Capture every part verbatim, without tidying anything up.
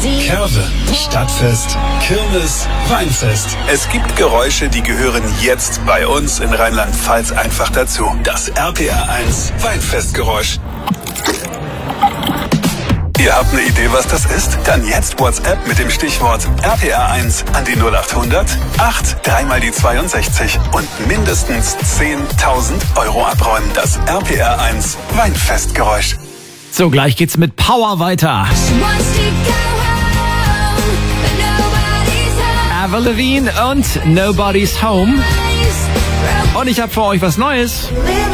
Curve, Stadtfest, Kirmes, Weinfest. Es gibt Geräusche, die gehören jetzt bei uns in Rheinland-Pfalz einfach dazu. Das R P R eins Weinfestgeräusch. Ihr habt eine Idee, was das ist? Dann jetzt WhatsApp mit dem Stichwort R P R eins an die null acht hundert acht drei mal die zweiundsechzig und mindestens zehntausend Euro abräumen. Das R P R eins Weinfestgeräusch. So, gleich geht's mit Power weiter. Avril Lavigne und Nobody's Home. Und ich habe für euch was Neues.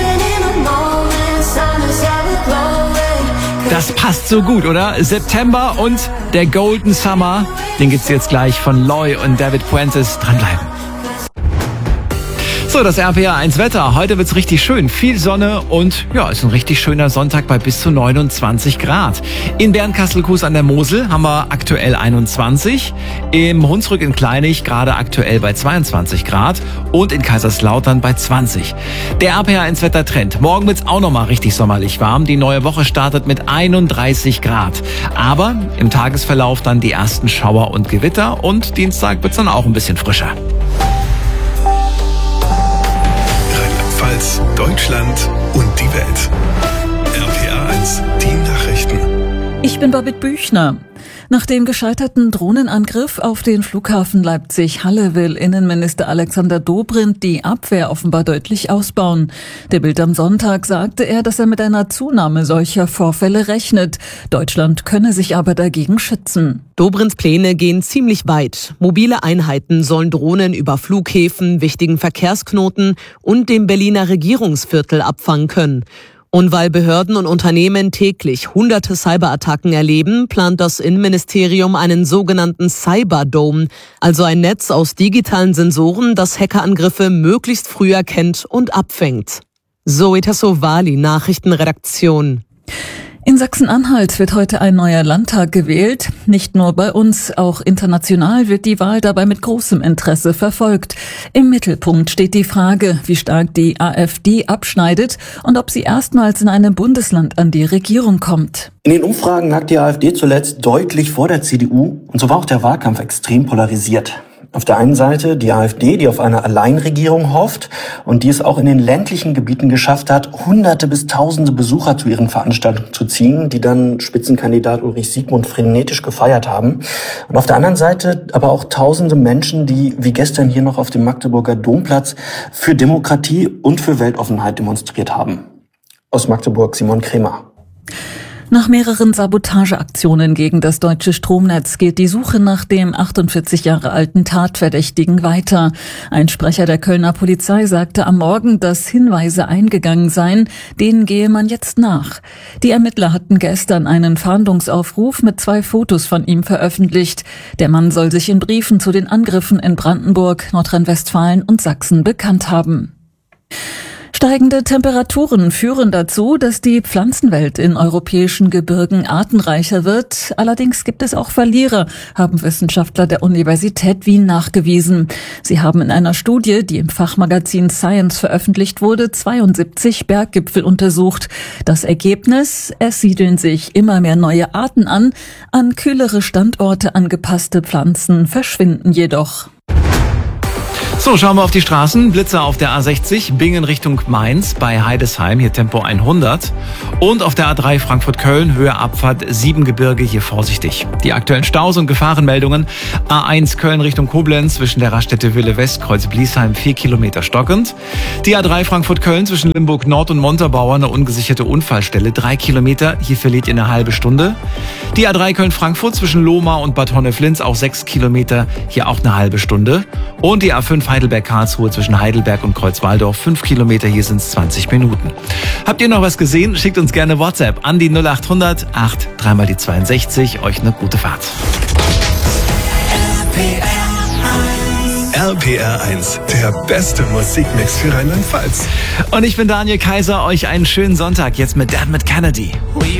Das passt so gut, oder? September und der Golden Summer. Den gibt's jetzt gleich von Loy und David Fuentes. Dranbleiben. So, das R P R eins Wetter. Heute wird's richtig schön. Viel Sonne und ja, ist ein richtig schöner Sonntag bei bis zu neunundzwanzig Grad. In Bernkastel-Kues an der Mosel haben wir aktuell einundzwanzig. Im Hunsrück in Kleinig gerade aktuell bei zweiundzwanzig Grad. Und in Kaiserslautern bei zwanzig. Der R P R eins Wettertrend. Morgen wird's auch nochmal richtig sommerlich warm. Die neue Woche startet mit einunddreißig Grad. Aber im Tagesverlauf dann die ersten Schauer und Gewitter. Und Dienstag wird's dann auch ein bisschen frischer. Deutschland und die Welt. R P R eins, die Nachrichten. Ich bin Babit Büchner. Nach dem gescheiterten Drohnenangriff auf den Flughafen Leipzig-Halle will Innenminister Alexander Dobrindt die Abwehr offenbar deutlich ausbauen. Der Bild am Sonntag sagte er, dass er mit einer Zunahme solcher Vorfälle rechnet. Deutschland könne sich aber dagegen schützen. Dobrindts Pläne gehen ziemlich weit. Mobile Einheiten sollen Drohnen über Flughäfen, wichtigen Verkehrsknoten und dem Berliner Regierungsviertel abfangen können. Und weil Behörden und Unternehmen täglich hunderte Cyberattacken erleben, plant das Innenministerium einen sogenannten Cyberdome, also ein Netz aus digitalen Sensoren, das Hackerangriffe möglichst früh erkennt und abfängt. Zoe Tassovali, Nachrichtenredaktion. In Sachsen-Anhalt wird heute ein neuer Landtag gewählt. Nicht nur bei uns, auch international wird die Wahl dabei mit großem Interesse verfolgt. Im Mittelpunkt steht die Frage, wie stark die AfD abschneidet und ob sie erstmals in einem Bundesland an die Regierung kommt. In den Umfragen lag die AfD zuletzt deutlich vor der C D U und so war auch der Wahlkampf extrem polarisiert. Auf der einen Seite die AfD, die auf eine Alleinregierung hofft und die es auch in den ländlichen Gebieten geschafft hat, hunderte bis tausende Besucher zu ihren Veranstaltungen zu ziehen, die dann Spitzenkandidat Ulrich Siegmund frenetisch gefeiert haben. Und auf der anderen Seite aber auch tausende Menschen, die wie gestern hier noch auf dem Magdeburger Domplatz für Demokratie und für Weltoffenheit demonstriert haben. Aus Magdeburg Simon Kremer. Nach mehreren Sabotageaktionen gegen das deutsche Stromnetz geht die Suche nach dem achtundvierzig Jahre alten Tatverdächtigen weiter. Ein Sprecher der Kölner Polizei sagte am Morgen, dass Hinweise eingegangen seien, denen gehe man jetzt nach. Die Ermittler hatten gestern einen Fahndungsaufruf mit zwei Fotos von ihm veröffentlicht. Der Mann soll sich in Briefen zu den Angriffen in Brandenburg, Nordrhein-Westfalen und Sachsen bekannt haben. Steigende Temperaturen führen dazu, dass die Pflanzenwelt in europäischen Gebirgen artenreicher wird. Allerdings gibt es auch Verlierer, haben Wissenschaftler der Universität Wien nachgewiesen. Sie haben in einer Studie, die im Fachmagazin Science veröffentlicht wurde, zweiundsiebzig Berggipfel untersucht. Das Ergebnis: Es siedeln sich immer mehr neue Arten an. An kühlere Standorte angepasste Pflanzen verschwinden jedoch. So, schauen wir auf die Straßen. Blitzer auf der A sechzig, Bingen Richtung Mainz bei Heidesheim, hier Tempo hundert. Und auf der A drei Frankfurt-Köln, Höhe Abfahrt Siebengebirge, hier vorsichtig. Die aktuellen Staus und Gefahrenmeldungen. A eins Köln Richtung Koblenz zwischen der Raststätte Wille West, Kreuz Bliesheim, vier Kilometer stockend. Die A drei Frankfurt-Köln zwischen Limburg Nord und Montabaur, eine ungesicherte Unfallstelle, drei Kilometer, hier verliert ihr eine halbe Stunde. Die A drei Köln-Frankfurt zwischen Lohmar und Bad Honneflins, auch sechs Kilometer, hier auch eine halbe Stunde. Und die A fünf Heidelberg-Karlsruhe zwischen Heidelberg und Kreuzwaldorf, fünf Kilometer, hier sind es zwanzig Minuten. Habt ihr noch was gesehen? Schickt uns gerne WhatsApp an die null acht hundert acht drei mal die zweiundsechzig. Euch eine gute Fahrt. R P R eins, der beste Musikmix für Rheinland-Pfalz. Und ich bin Daniel Kaiser, euch einen schönen Sonntag jetzt mit Dermot Kennedy.